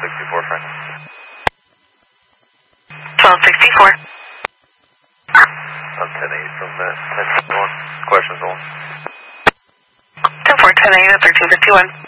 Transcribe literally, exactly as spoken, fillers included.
sixty-four, friend. twelve sixty-four. I'm ten eight from that ten one. Questions on. ten four, ten eight at thirteen fifty-one.